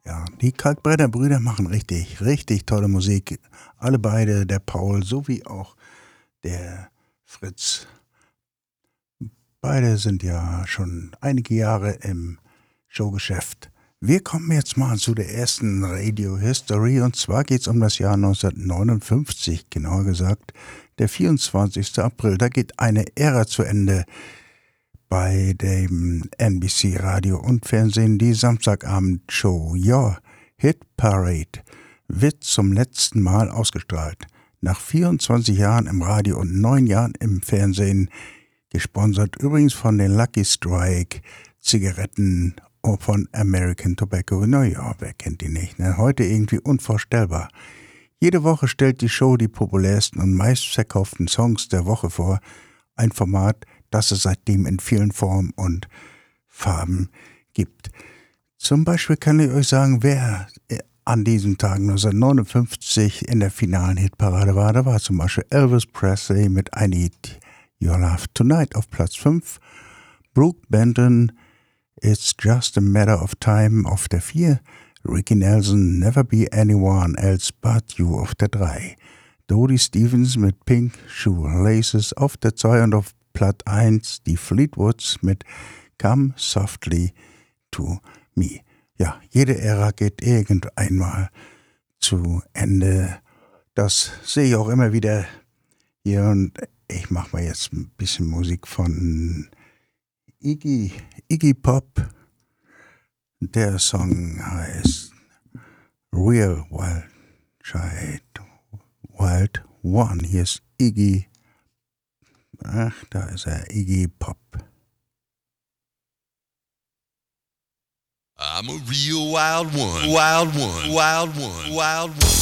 Ja, die Kalkbrenner Brüder machen richtig, richtig tolle Musik. Alle beide, der Paul sowie auch der Fritz. Beide sind ja schon einige Jahre im Showgeschäft. Wir kommen jetzt mal zu der ersten Radio History und zwar geht es um das Jahr 1959, genauer gesagt der 24. April. Da geht eine Ära zu Ende bei dem NBC Radio und Fernsehen. Die Samstagabendshow Your Hit Parade wird zum letzten Mal ausgestrahlt. Nach 24 Jahren im Radio und 9 Jahren im Fernsehen, gesponsert übrigens von den Lucky Strike Zigaretten von American Tobacco. Naja, wer kennt die nicht, ne? Heute irgendwie unvorstellbar. Jede Woche stellt die Show die populärsten und meistverkauften Songs der Woche vor. Ein Format, das es seitdem in vielen Formen und Farben gibt. Zum Beispiel kann ich euch sagen, wer an diesen Tagen 1959 in der finalen Hitparade war. Da war zum Beispiel Elvis Presley mit I Need Your Love Tonight auf Platz 5. Brooke Benton, It's Just a Matter of Time auf der 4. Ricky Nelson, Never Be Anyone Else But You auf der 3. Dodie Stevens mit Pink Shoelaces auf der 2 und auf Platz 1 die Fleetwoods mit Come Softly to Me. Ja, jede Ära geht irgendeinmal zu Ende. Das sehe ich auch immer wieder hier und ich mache mal jetzt ein bisschen Musik von Iggy Pop. Der Song heißt Real Wild Child, Wild One. Hier ist Iggy. Ach, da ist er, Iggy Pop. I'm a real wild one, wild one, wild one, wild one.